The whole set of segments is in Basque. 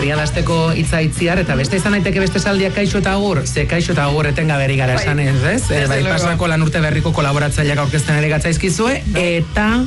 agian hasteko hitza itziar, eta beste izan daiteke beste saldiak kaixo eta agur, ze kaixo eta agur etenga berri gara esan ez? Bai, pasako lan urte berriko kolaboratzaileak aurkezten ere gatzaizkizue, eta...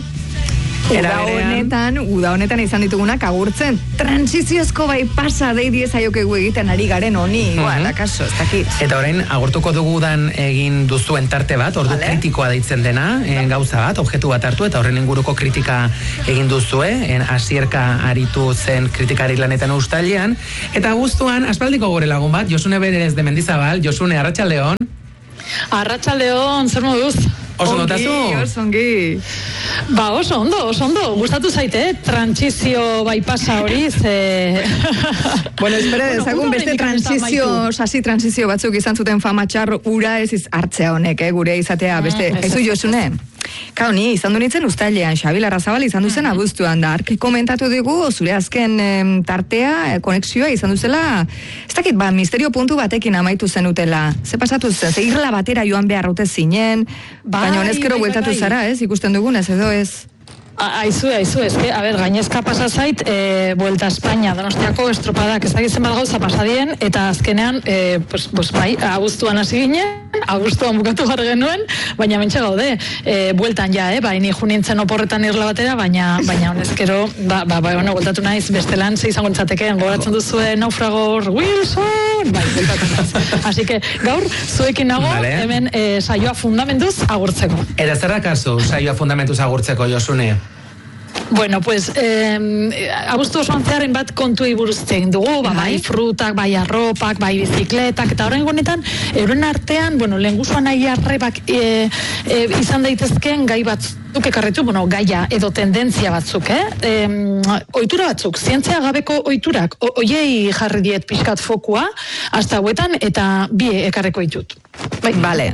Uda honetan izan ditugunak agurtzen transiziozko bai pasa deidi ezaiokegu egiten ari garen honi, igual, akaso, ez dakit. Eta orain, agurtuko dugudan egin duzuen tarte bat, ordu kritikoa deitzen dena, gauza bat, objektu bat hartu, eta horren inguruko kritika egin duzue, Asierka aritu zen kritikari lanetan ustailean, eta guztuan, aspaldiko gure lagun bat, Josune Berez de Mendizabal. Josune, arratsaldeon. Arratsaldeon, zer moduz? Oso notazu? Ongi. Ba, oso ondo, gustatu zaite, trantsizio bai pasa hori, ze... Bueno, espera, ezagun beste transizio batzuk izan zuten fama txar ura ez hartzea honek, gure izatea, beste, haizu Josune? Kao, ni izan du nintzen ustailean, Xabi Larrazabal izan duzen abuztuan da, ark komentatu digu, zure azken tartea, konexioa izan duzela, ez dakit, misterio puntu batekin amaitu zenutela, ze pasatu zen, ze irla batera joan beharrote zinen, baina honezkero bueltatu zara, ez, ikusten dugunez, edo ez... Aizu, a ber, gainezka pasa zait, Vuelta a España, Donostiako estropadak ezagitzen bat gauza pasadien, eta azkenean, bai, abuztuan hasi ginen, abuztuan bukatu gar genuen, baina mentxe gaude, bueltan ja, bai, ni junintzen oporretan irla batera, baina honezkero, bueno, bueltatu naiz, bestelan, ze izango nintzateken, gogoratzen duzue naufragor Wilson, bai, bueltatu naiz. Así que, gaur, zuekin nago, hemen saioa fundamentuz agurtzeko. Eta zer akaso saioa fundamentuz agurtzeko, Josune? Bueno, pues, abuztu osoan zeharren bat kontuei buruzten dugu, bai frutak, bai arropak, bai bizikletak, eta horren honetan, euren artean, bueno, lehengusuan nahi arrebak izan daitezkeen gai batzuk ekarritu, bueno, gaia edo tendentzia batzuk, ohitura batzuk, zientzia gabeko ohiturak, oiei jarri diet pixkat fokua, hasta hauetan, eta bi ekarreko ditut. Bai, bale,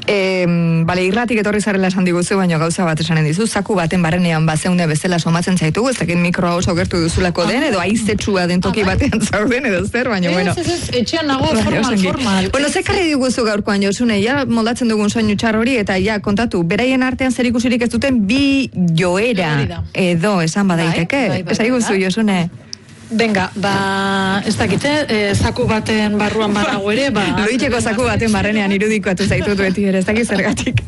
irratik etorri zarela esan diguzu, baina gauza bat esanen dizu, zaku baten barrenean bazeune bezala somatzen zaitugu, ez dakit mikroa oso gertu duzulako den, edo aizetsua den toki batean zauden, edo zer, baina, bueno. Ez, etxean nago, formal. Bueno, ze karri diguzu gaurkoan, Josune, ja moldatzen dugun soinu txar hori, eta ja, kontatu, beraien artean zer ikusirik ez duten bi joera, edo, esan badaiteke, ez aiguzu, Josune. Venga, ez dakite, zaku baten barruan badago ere, Loiteko zaku baten barrenean irudikoatu zaitut beti ere, ez dakit zergatik.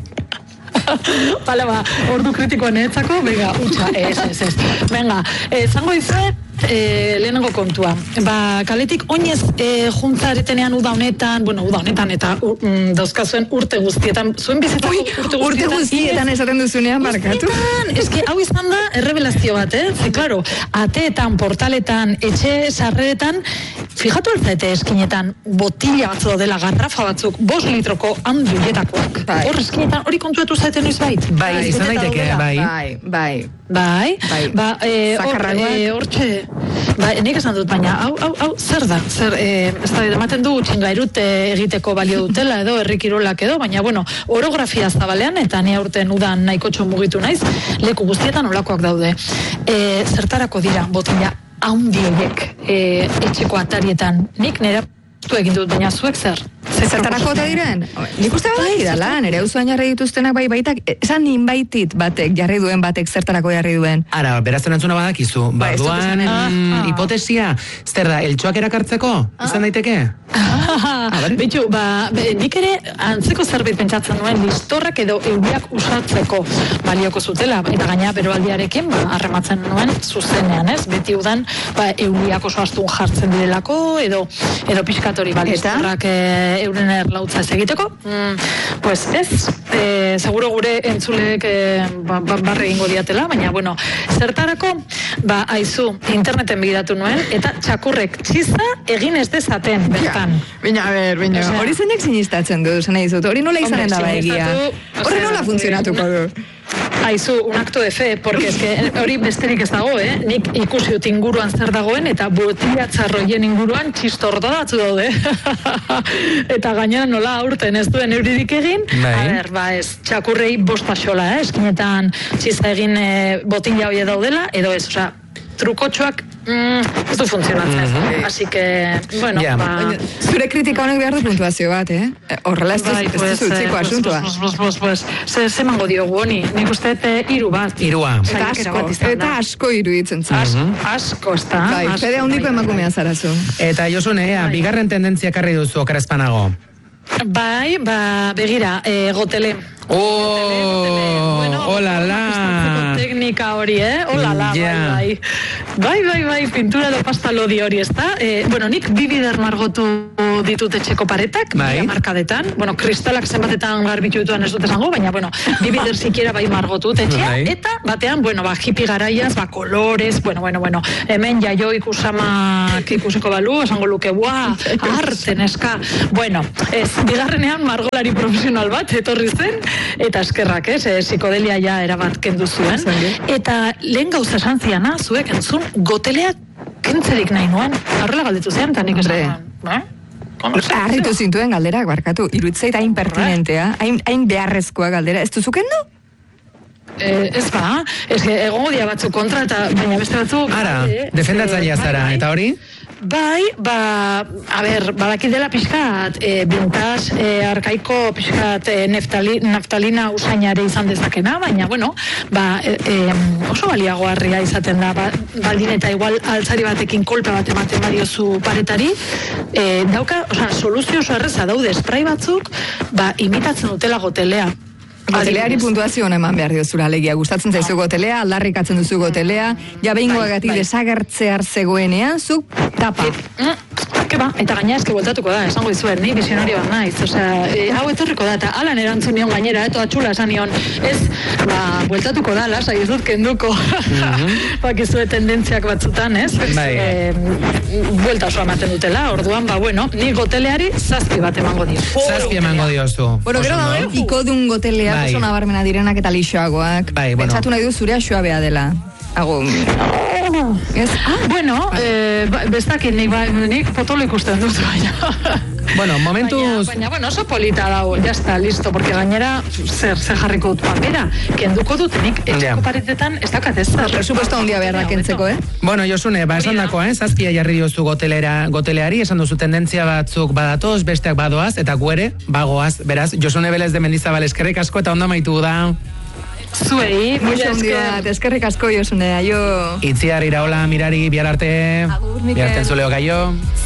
Bale, ordu kritikoan etzako, venga, utxa, ez. Venga, zango izue, lehenengo kontua. Kaletik oinez juntzaretenean uda honetan eta dauzkazuen urte guztietan, zuen bizitzako urte guztietan esaten duzunean markatu. Eske, hau izan da errebelazio bat, Claro, ateetan, portaletan, etxe sarreretan, fijatu alzaete eskinetan, botila batzu dela, garrafa batzuk, 5 litroko handietakoak. Hor eskinetan, hori kontuetu zaeten noiz bait? Bai, izan daiteke, bai. Hortxe, nik esan dut, baina, hau, zer da? Ez da, ematen du txingairut egiteko balio dutela edo, herrikirolak edo, baina, bueno, orografia zabalean, eta ni aurten udan nahiko mugitu naiz, leku guztietan olakoak daude. Zertarako dira, botila handiek etxeko atarietan, nik nera egin dut, baina zuek zer? Zertarako ote diren? Nik uste bai da lan, ere auzoan jarri dituztenak bai baitak, esan inbaitit batek, jarri duen batek, zertarako jarri duen. Ara, berazten entzuna badakizu, barduan hipotesia, zer da, eltsuak erakartzeko, izan daiteke? Bitu, nik ere antzeko zerbait pentsatzen nuen, listorrak edo euriak usatzeko balioko zutela, eta gaina beroaldiarekin, harrematzen nuen zuzenean, ez? Beti udan, euriak oso astun jartzen direlako, edo pixkatori listorrak euren erlautza ez egiteko, pues ez, seguro gure entzuleek barre egingo diatela, baina, bueno, zertarako, aizu, interneten begiratu nuen, eta txakurrek txiza egin ez dezaten, bertan. Baina, hori zeinek sinistatzen du, zena izut, hori nola izanen daba egia? Horre nola funtzionatuko du? Aizu, un acto de fe, porque es que hori besterik ez dago, nik ikusi dut inguruan zer dagoen, eta botila txarroien inguruan txistorda batzu daude. Eta gainera nola aurten ez duen euririk egin, ez, txakurrei 5 paxola, eskinetan txiza egin botila hori daudela, edo ez, trucotxoak ez du funtzionatzen. Así que, bueno, zure kritika honek behar du puntuazio bat, horrela ez duzu utziko asuntua. Ze mango diogu honi, nik uste 3 bat. 3. Eta asko iruditzen zu. Asko, ez da. Bai, fede handiko emakumea zarazu. Eta Josune, bigarren tendentzia karri duzu okerazpanago. Bai, begira, gotele. Hola, la. Teknika hori, hola, la, bai, pintura edo pasta lodi hori, ez da? Bueno, nik 2 bider margotu ditut etxeko paretak, markadetan, bueno, kristalak zenbatetan garbitu dituan ez dut esango, baina, bueno, 2 bider sikiera bai margotu etxea, eta batean, bueno, hippie garaiaz, kolores, bueno, hemen jaio ikusamak ikusiko balu, esango luke, arte, neska. Bueno, bigarrenean margolari profesional bat, etorri zen, eta eskerrak, psikodelia ja erabat kendu zuen. Eta lehen gauza esan ziana, zuek entzun, gotelea kentzerik nahi nuen. Horrela galdetu zean, eta nik esan. Arritu zintuen galderak, barkatu. Iruitzait hain pertinentea, hain beharrezkoa galdera. Ez duzu kendu? Ez ba, egongo dia batzuk kontra, eta baina beste batzuk... Ara, defendatzailea zara, eta hori? Bai, badakit dela pixkat, vintage, arkaiko pixkat, naftalina usainare izan dezakena, baina, bueno, oso baliagoarria izaten da, baldin eta igual altzari batekin kolpe bat ematen badiozu paretari, dauka, soluzio oso erreza daude, spray batzuk, imitatzen dutela gotelea. Goteleari puntuazio hona eman behar diozura, alegia. Gustatzen zaizu gotelea, aldarrikatzen duzu gotelea, ja behingoagatik desagertzear zegoenean, zuk tapa. Eta gaina eske bueltatuko da, esango dizuen, ni visionario bat naiz, hau etorriko da, eta alan erantzun nion gainera, eta atxula esan nion, bueltatuko da, lasai ez dut kenduko, bakizue tendentziak batzutan, ez? Buelta oso ematen dutela, orduan, ni goteleari 7 bat emango dio. 7 emango diozu. Bueno, gero da, ikodun gotelea, oso nabarmena direnak eta lixoagoak, pentsatu nahi du zurea xoabea dela. Bueno, bestakin nik potolo ikusten dut, baina. Bueno, momentuz... Baina, oso polita dago, ya está, listo, porque gainera, zer jarriko dut papera, kenduko dut, nik etxeko paretetan ez dakat ez. Presupuesto handia behar da kentzeko, Bueno, Josune, esan dakoa, 7 jarri diozu goteleari, esan duzu tendentzia batzuk badatoz, besteak badoaz, eta guere, bagoaz, beraz, Josune Belez de Mendizabal eskerrik asko eta ondo amaitu da. Zuei, eskerrik asko Josune, aio. Itziar, Iraola, Mirari, bihar arte. Bihar arte entzuleo gaio.